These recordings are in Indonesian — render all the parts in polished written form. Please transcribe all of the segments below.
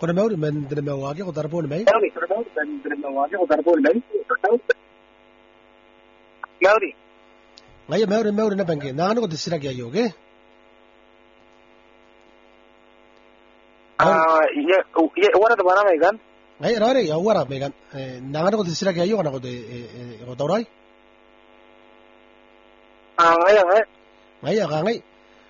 Kuna meuri men dina mewagi ko tarpon mai. Meuri. Ngaya meuri na bangi. Nangano ko disira kya yoge. Wara da bana mai gan. Ngaya rare ya wara mai gan. Nangano ko disira kya yoga na ko de ko taurai. Ngaya ka ngai.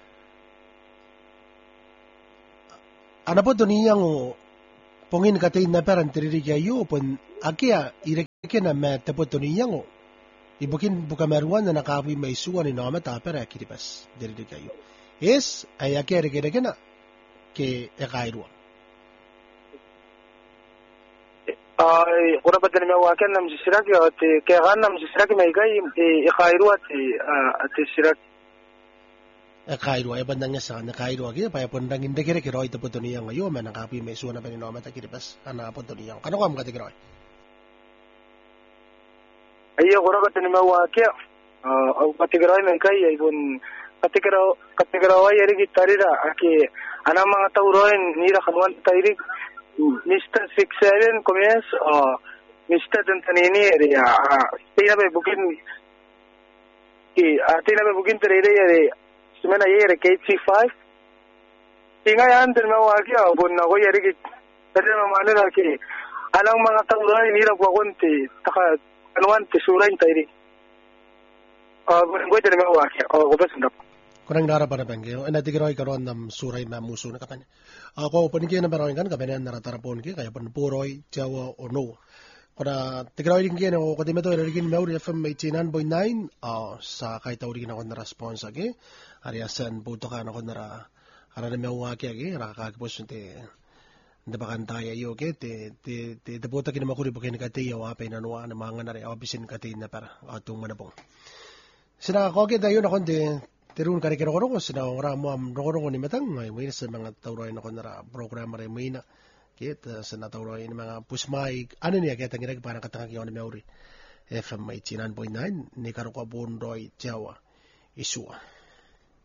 Ana po tuniyang pongin katain na peran tiriri kya yo pon akia ireke na me te po tuniyang ibukin buka meruan na nakawi may suwan ni nama ta pera kiripas tiriri kya yo. Es ay akia reke na ke ekairua. Kuna badan me waken nam sisiraki ate ke gan nam sisiraki mai gai ekairua ate siraki. Kairua e bandangnya sa na kairua kaya pa pondang inde kere kero ito puto niya ngayo man nakapi may suwa na panino mata kiripas ana puto niya kano ko am kati kero ayo kura badan me wakia pati kero mai kai ay pun pati kero ay eri gitarira aki ana mga tauroin nira kanuan tairig Mr. 67 Comes Mr. Dantanini eri tina be bukin tere eri Semana yere KC5 tinga yan din mawagi bun ako yere git dali mamano na ki alang mga tauray nila ko konti taka anuan ti surain tayri bun ko din mawagi ko pasundap kurang dara para bangyo ena tigiroy karon nam suray mamuso na kapanya ako paningin na baroy kan kapanya naratarapon ki kaya pan puroy jawa ono kuna tigiroy din kaya ko katimeto erigin Meuri FM 89.9 sa kahit tawagin ako na response agi Ariasan puto ka na ko nara na mewaki agi rakakapos te dabakan tayo yo ke te puto kina makuri bukin kati yo apay na nuwa na mga nari awapisin kati na para atung manapong sina ko ke dayo na konti tirun kari kero ko sina ramo am roko ni matang may sa mga tawroy na ko nara programa rin may na kita sa natawroy ni mga pusmay ano niya kaya tanginag parang katangag yun ni Meuri FM 89.9 ni Karuka Bondoy Jawa Isua